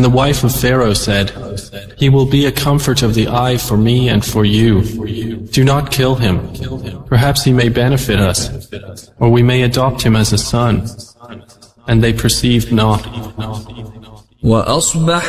the wife of Pharaoh said, "He will be a comfort of the eye for me and for you. Do not kill him. Perhaps he may benefit us, or we may adopt him as a son." And they perceived not.